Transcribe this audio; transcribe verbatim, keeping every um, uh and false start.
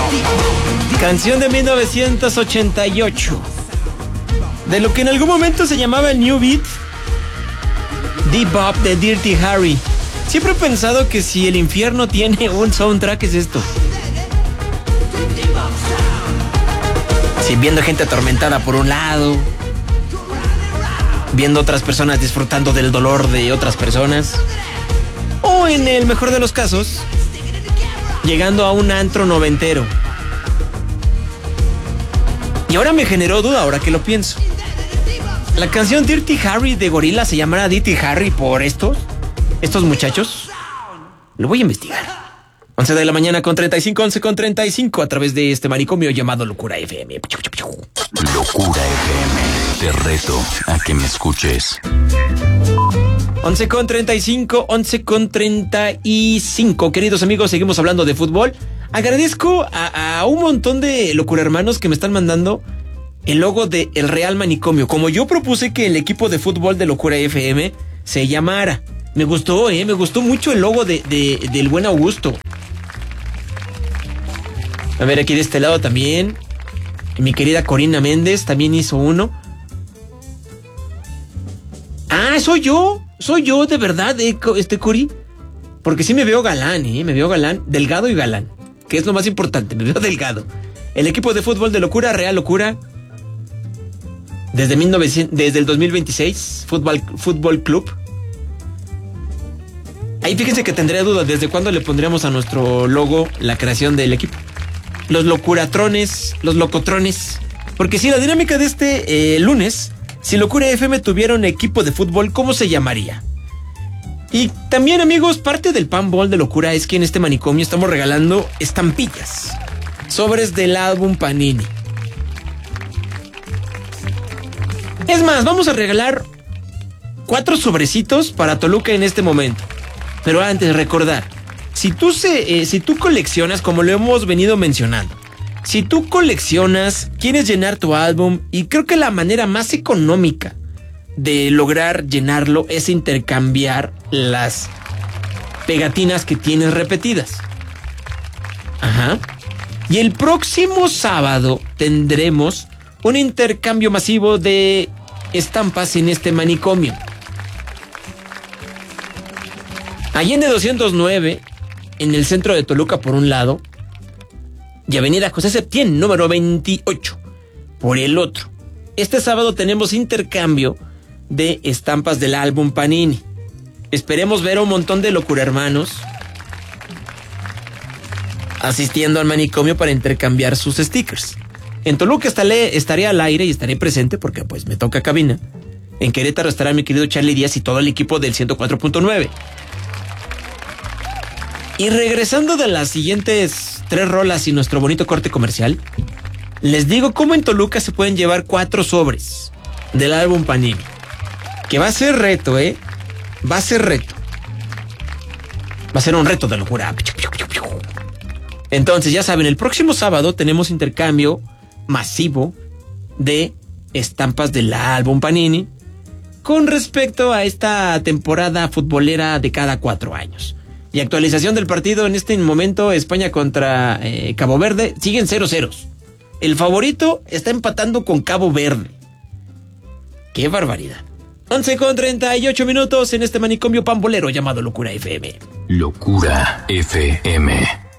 Canción de mil novecientos ochenta y ocho. De lo que en algún momento se llamaba el New Beat, Bebop de Dirty Harry. Siempre he pensado que si el infierno tiene un soundtrack es esto. Sí, viendo gente atormentada por un lado, viendo otras personas disfrutando del dolor de otras personas, o en el mejor de los casos, llegando a un antro noventero. Y ahora me generó duda, ahora que lo pienso. ¿La canción Dirty Harry de Gorillaz se llamará Dirty Harry por estos? ¿Estos muchachos? Lo voy a investigar. once de la mañana con treinta y cinco, once con treinta y cinco a través de este manicomio llamado Locura F M. Locura F M. Te reto a que me escuches. once con treinta y cinco, once con treinta y cinco. Queridos amigos, seguimos hablando de fútbol. Agradezco a, a un montón de locura hermanos que me están mandando el logo de El Real Manicomio. Como yo propuse que el equipo de fútbol de Locura F M se llamara. Me gustó, eh, me gustó mucho el logo de, de, del buen Augusto. A ver, aquí de este lado también. Mi querida Corina Méndez también hizo uno. Ah, soy yo. Soy yo, de verdad, eh, este Cori. Porque sí me veo galán, eh. Me veo galán, delgado y galán. Que es lo más importante, me veo delgado. El equipo de fútbol de Locura, Real Locura. Desde, mil novecientos, desde el dos mil veintiséis, Fútbol, Fútbol Club. Ahí fíjense que tendría dudas desde cuándo le pondríamos a nuestro logo la creación del equipo. Los locuratrones, los locotrones. Porque si la dinámica de este eh, lunes, si Locura F M tuviera un equipo de fútbol, ¿cómo se llamaría? Y también, amigos, parte del Panball de Locura es que en este manicomio estamos regalando estampillas, sobres del álbum Panini. Es más, vamos a regalar cuatro sobrecitos para Toluca en este momento. Pero antes, recordar, si tú, se, eh, si tú coleccionas, como lo hemos venido mencionando, si tú coleccionas, quieres llenar tu álbum, y creo que la manera más económica de lograr llenarlo es intercambiar las pegatinas que tienes repetidas. Ajá. Y el próximo sábado tendremos un intercambio masivo de estampas en este manicomio. Allende doscientos nueve, en el centro de Toluca por un lado, y Avenida José Septién, número veintiocho, por el otro. Este sábado tenemos intercambio de estampas del álbum Panini. Esperemos ver a un montón de locura hermanos asistiendo al manicomio para intercambiar sus stickers. En Toluca estaré, estaré al aire y estaré presente porque pues me toca cabina. En Querétaro estará mi querido Charlie Díaz y todo el equipo del ciento cuatro punto nueve. Y regresando de las siguientes tres rolas y nuestro bonito corte comercial, les digo cómo en Toluca se pueden llevar cuatro sobres del álbum Panini. Que va a ser reto, ¿eh? Va a ser reto. Va a ser un reto de locura. Entonces, ya saben, el próximo sábado tenemos intercambio masivo de estampas del álbum Panini con respecto a esta temporada futbolera de cada cuatro años. Y actualización del partido en este momento, España contra eh, Cabo Verde, siguen cero ceros. El favorito está empatando con Cabo Verde. ¡Qué barbaridad! once con treinta y ocho minutos en este manicomio pambolero llamado Locura F M. Locura F M.